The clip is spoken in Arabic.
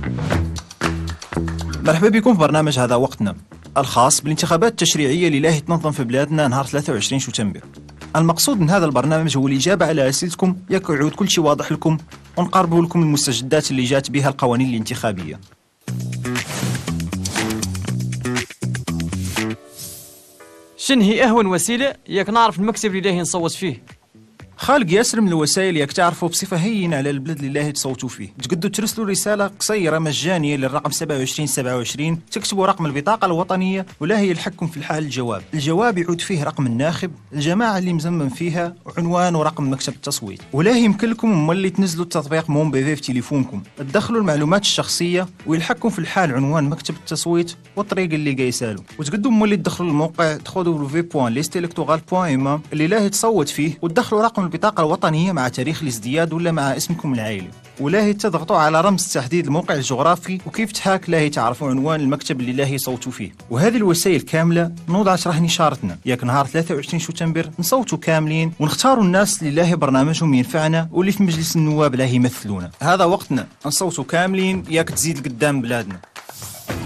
مرحبا بكم في برنامج هذا وقتنا الخاص بالانتخابات التشريعية اللي لاهي تنظم في بلادنا نهار 23 شتنبر. المقصود من هذا البرنامج هو الإجابة على أسئلتكم ياك يعود كل شيء واضح لكم ونقربوا لكم المستجدات اللي جات بها القوانين الانتخابية. شن هي أهون وسيلة ياك نعرف المكتب اللي لاهي نصوت فيه؟ خالق ياسر من الوسائل ياك تعرفوا بصفة هينة على البلد اللي لاهي تصوتوا فيه. تقدروا ترسلوا رسالة قصيرة مجانية للرقم 2727، تكتبوا رقم البطاقة الوطنية ولا هي يلحقكم في الحال الجواب يعود فيه رقم الناخب، الجماعة اللي مزمن فيها، وعنوان ورقم مكتب التصويت. ولا يمكن لكم مولي تنزلوا التطبيق مون بي في تليفونكم، تدخلوا المعلومات الشخصية ويلحقكم في الحال عنوان مكتب التصويت والطريق اللي قايسالو. وتقدروا مولي تدخلوا الموقع www.listelectoral.ima اللي لاهي تصوت فيه وتدخلوا رقم البطاقة الوطنية مع تاريخ الازدياد ولا مع اسمكم العائلي، ولاهي تضغطوا على رمز تحديد الموقع الجغرافي وكيف تحاك لاهي تعرفوا عنوان المكتب اللي لاهي صوتوا فيه. وهذه الوسائل كاملة نوضع شرح نشارتنا ياك نهار 23 شتنبر نصوتوا كاملين ونختاروا الناس اللي لاهي برنامجهم ينفعنا واللي في مجلس النواب لاهي يمثلونا. هذا وقتنا نصوتوا كاملين ياك تزيد قدام بلادنا.